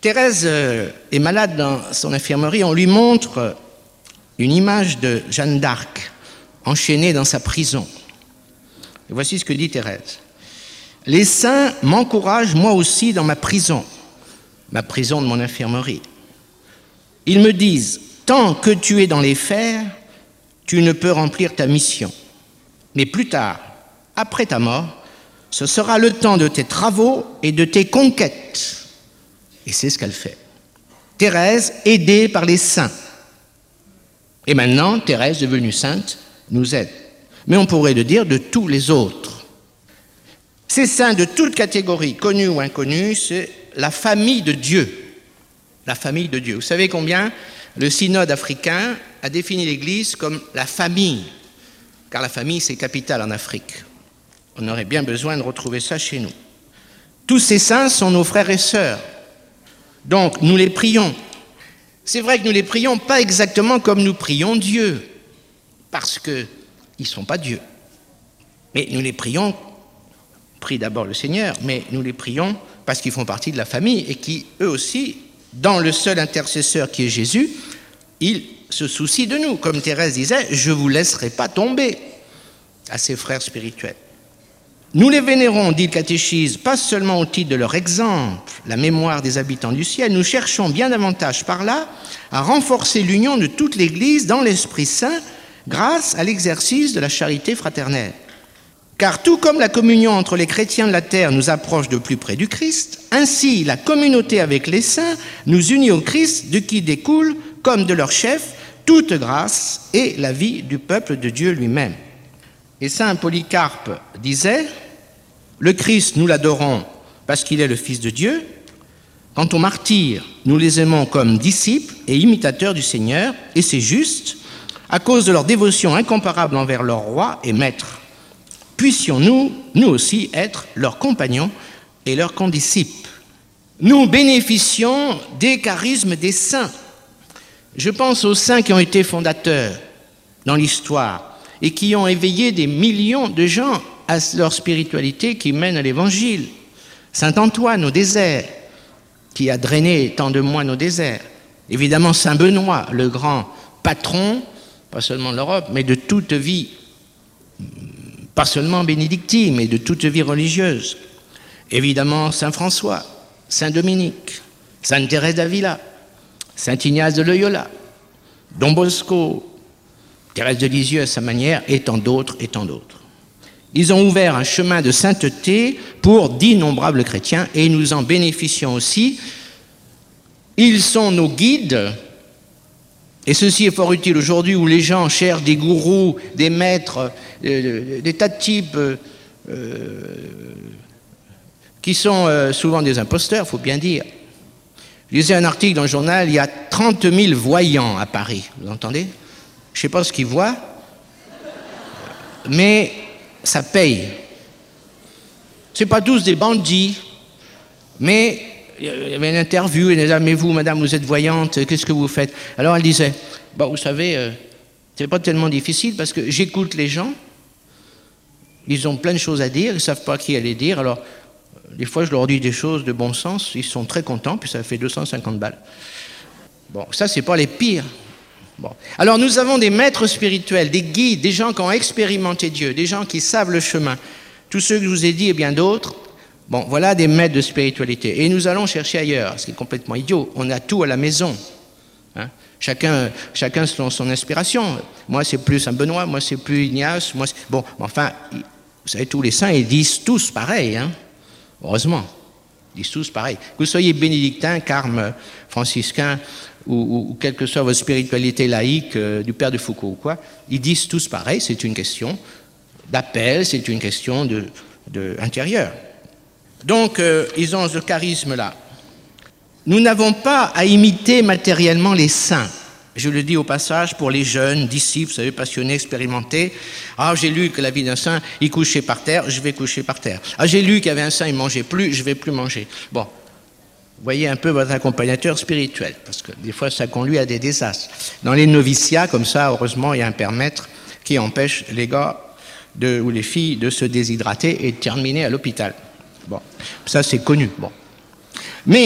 Thérèse est malade dans son infirmerie. On lui montre une image de Jeanne d'Arc enchaînée dans sa prison. Et voici ce que dit Thérèse. « Les saints m'encouragent moi aussi dans ma prison de mon infirmerie. Ils me disent, tant que tu es dans les fers, tu ne peux remplir ta mission. Mais plus tard, après ta mort, ce sera le temps de tes travaux et de tes conquêtes. » Et c'est ce qu'elle fait. Thérèse, aidée par les saints. Et maintenant, Thérèse, devenue sainte, nous aide. Mais on pourrait le dire de tous les autres. Ces saints de toutes catégories, connus ou inconnus, c'est la famille de Dieu. La famille de Dieu. Vous savez combien le synode africain a défini l'Église comme la famille, car la famille, c'est capital en Afrique. On aurait bien besoin de retrouver ça chez nous. Tous ces saints sont nos frères et sœurs. Donc, nous les prions. C'est vrai que nous les prions pas exactement comme nous prions Dieu, parce qu'ils ne sont pas Dieu. Mais nous les prions, prie d'abord le Seigneur, mais nous les prions parce qu'ils font partie de la famille et qui, eux aussi, dans le seul intercesseur qui est Jésus, ils se soucient de nous. Comme Thérèse disait, « Je ne vous laisserai pas tomber » à ses frères spirituels. Nous les vénérons, dit le catéchisme, pas seulement au titre de leur exemple, la mémoire des habitants du ciel, nous cherchons bien davantage par là à renforcer l'union de toute l'Église dans l'Esprit Saint grâce à l'exercice de la charité fraternelle. Car tout comme la communion entre les chrétiens de la terre nous approche de plus près du Christ, ainsi la communauté avec les saints nous unit au Christ, de qui découle, comme de leur chef, toute grâce et la vie du peuple de Dieu lui-même. Et saint Polycarpe disait, « Le Christ, nous l'adorons parce qu'il est le Fils de Dieu. Quant aux martyrs, nous les aimons comme disciples et imitateurs du Seigneur, et c'est juste, à cause de leur dévotion incomparable envers leur roi et maître. Puissions-nous, nous aussi, être leurs compagnons et leurs condisciples. Nous bénéficions des charismes des saints. Je pense aux saints qui ont été fondateurs dans l'histoire et qui ont éveillé des millions de gens à leur spiritualité qui mène à l'Évangile. Saint Antoine au désert, qui a drainé tant de moines au désert. Évidemment, Saint Benoît, le grand patron, pas seulement de l'Europe, mais de toute vie, pas seulement bénédictine, mais de toute vie religieuse. Évidemment, Saint François, Saint Dominique, Sainte Thérèse d'Avila, Saint Ignace de Loyola, Don Bosco, Thérèse de Lisieux à sa manière, et tant d'autres, et tant d'autres. Ils ont ouvert un chemin de sainteté pour d'innombrables chrétiens et nous en bénéficions aussi. Ils sont nos guides, et ceci est fort utile aujourd'hui où les gens cherchent des gourous, des maîtres, des tas de types qui sont souvent des imposteurs, il faut bien dire. Je lisais un article dans le journal, il y a 30 000 voyants à Paris, vous entendez ? Je ne sais pas ce qu'ils voient, mais ça paye. Ce n'est pas tous des bandits, mais il y avait une interview, et elle disait, mais vous, madame, vous êtes voyante, qu'est-ce que vous faites? Alors elle disait, vous savez, c'est pas tellement difficile parce que j'écoute les gens, ils ont plein de choses à dire, ils ne savent pas à qui aller dire, alors des fois je leur dis des choses de bon sens, ils sont très contents, puis ça fait 250 balles. Bon, ça c'est pas les pires. Bon. Alors nous avons des maîtres spirituels, des guides, des gens qui ont expérimenté Dieu, des gens qui savent le chemin. Tous ceux que je vous ai dit et bien d'autres, bon, voilà des maîtres de spiritualité. Et nous allons chercher ailleurs, ce qui est complètement idiot. On a tout à la maison. Hein. Chacun selon son inspiration. Moi c'est plus Saint Benoît, moi c'est plus Ignace. Bon, enfin, vous savez, tous les saints, ils disent tous pareil. Hein. Heureusement, ils disent tous pareil. Que vous soyez bénédictin, carme, franciscain, ou quelle que soit votre spiritualité laïque, du Père de Foucault ou quoi, ils disent tous pareil, c'est une question d'appel, c'est une question de intérieur. Donc, ils ont ce charisme-là. Nous n'avons pas à imiter matériellement les saints. Je le dis au passage pour les jeunes, disciples, vous savez, passionnés, expérimentés. Ah, j'ai lu que la vie d'un saint, il couchait par terre, je vais coucher par terre. Ah, j'ai lu qu'il y avait un saint, il ne mangeait plus, je ne vais plus manger. Bon. Voyez un peu votre accompagnateur spirituel, parce que des fois ça conduit à des désastres. Dans les noviciats, comme ça, heureusement, il y a un père-maître qui empêche les gars ou les filles de se déshydrater et de terminer à l'hôpital. Bon, ça c'est connu. Bon.